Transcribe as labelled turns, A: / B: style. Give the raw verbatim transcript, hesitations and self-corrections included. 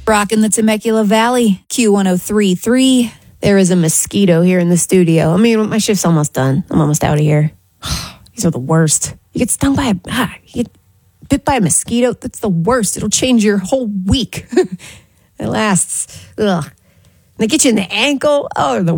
A: Rocking the Temecula Valley, Q one oh three point three.
B: There is a mosquito here in the studio. I mean, my shift's almost done. I'm almost out of here. These are the worst. You get stung by a, ah, you get bit by a mosquito. That's the worst. It'll change your whole week. It lasts. Ugh. They get you in the ankle. Oh, the